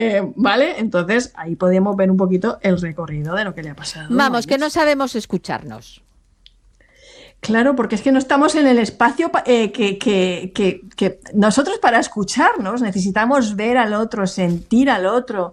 ¿Vale? Entonces ahí podemos ver un poquito el recorrido de lo que le ha pasado a Vamos, que no Luis. sabemos escucharnos. Claro, porque es que no estamos en el espacio que nosotros para escucharnos necesitamos ver al otro, sentir al otro,